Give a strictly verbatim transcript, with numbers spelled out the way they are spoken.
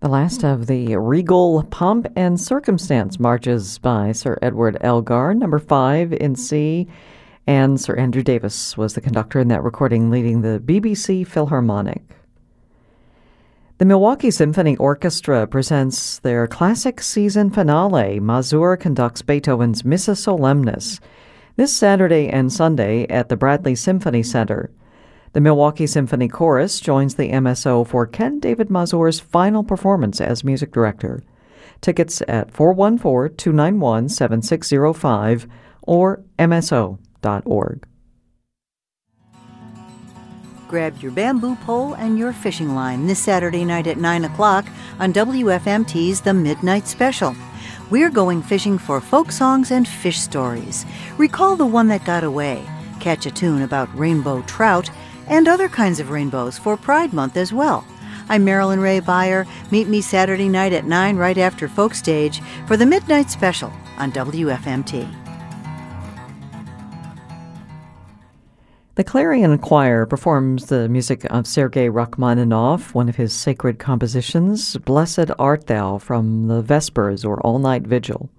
The last of the Regal Pomp and Circumstance marches by Sir Edward Elgar, number five in C, and Sir Andrew Davis was the conductor in that recording, leading the B B C Philharmonic. The Milwaukee Symphony Orchestra presents their classic season finale. Mazur conducts Beethoven's Missa Solemnis this Saturday and Sunday at the Bradley Symphony Center. The Milwaukee Symphony Chorus joins the M S O for Ken David Mazur's final performance as music director. Tickets at four one four, two nine one, seven six zero five or m s o dot org. Grab your bamboo pole and your fishing line this Saturday night at nine o'clock on W F M T's The Midnight Special. We're going fishing for folk songs and fish stories. Recall the one that got away, catch a tune about rainbow trout, and other kinds of rainbows for Pride Month as well. I'm Marilyn Ray Beyer. Meet me Saturday night at nine right after Folk Stage for the Midnight Special on W F M T. The Clarion Choir performs the music of Sergei Rachmaninoff, one of his sacred compositions, Blessed Art Thou, from the Vespers or All-Night Vigil.